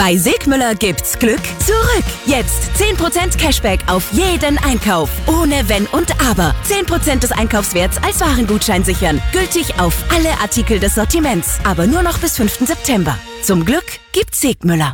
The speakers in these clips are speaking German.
Bei Segmüller gibt's Glück zurück. Jetzt 10% Cashback auf jeden Einkauf. Ohne Wenn und Aber. 10% des Einkaufswerts als Warengutschein sichern. Gültig auf alle Artikel des Sortiments. Aber nur noch bis 5. September. Zum Glück gibt's Segmüller.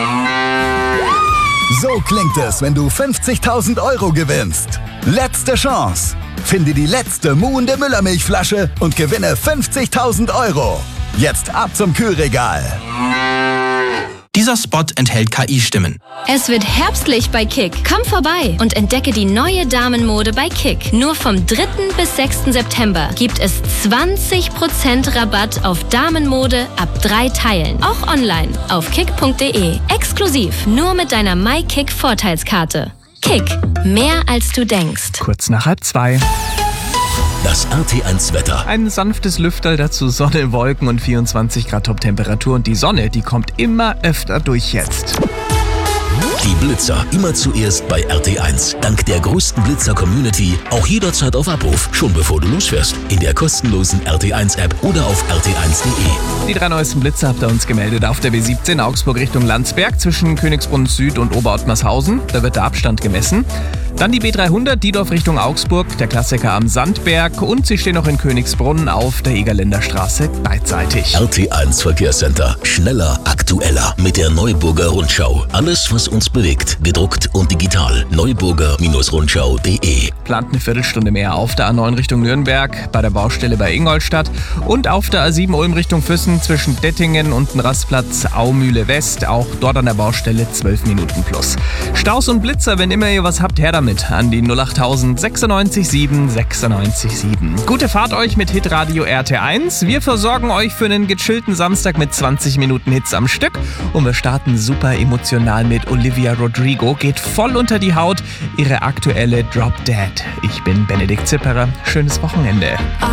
So klingt es, wenn du 50.000 € gewinnst. Letzte Chance. Finde die letzte muhende Müllermilchflasche und gewinne 50.000 €. Jetzt ab zum Kühlregal. Dieser Spot enthält KI-Stimmen. Es wird herbstlich bei Kick. Komm vorbei und entdecke die neue Damenmode bei Kick. Nur vom 3. bis 6. September gibt es 20% Rabatt auf Damenmode ab 3 Teilen. Auch online auf kick.de. Exklusiv nur mit deiner MyKick-Vorteilskarte. Kick. Mehr als du denkst. Kurz nach 1:30. Das RT1-Wetter. Ein sanftes Lüfterl, dazu Sonne, Wolken und 24 Grad Top-Temperatur. Und die Sonne, die kommt immer öfter durch jetzt. Die Blitzer immer zuerst bei RT1. Dank der größten Blitzer-Community auch jederzeit auf Abruf. Schon bevor du losfährst. In der kostenlosen RT1-App oder auf rt1.de. Die 3 neuesten Blitzer habt ihr uns gemeldet. Auf der B17 Augsburg Richtung Landsberg zwischen Königsbrunn Süd und Oberottmarshausen. Da wird der Abstand gemessen. Dann die B300 Diedorf Richtung Augsburg, der Klassiker am Sandberg. Und sie stehen noch in Königsbrunn auf der Egerländer Straße beidseitig. RT1 Verkehrscenter. Schneller, aktueller mit der Neuburger Rundschau. Alles, was uns bewegt. Gedruckt und digital. Neuburger-Rundschau.de. Plant eine Viertelstunde mehr auf der A9 Richtung Nürnberg, bei der Baustelle bei Ingolstadt. Und auf der A7 Ulm Richtung Füssen zwischen Dettingen und dem Rastplatz Aumühle West. Auch dort an der Baustelle 12 Minuten plus. Staus und Blitzer, wenn immer ihr was habt, her damit an die 08000 96 7 96 7. Gute Fahrt euch mit Hitradio RT1. Wir versorgen euch für einen gechillten Samstag mit 20 Minuten Hits am Stück. Und wir starten super emotional mit Olivia Rodrigo. Geht voll unter die Haut. Ihre aktuelle Drop Dead. Ich bin Benedikt Zipperer. Schönes Wochenende.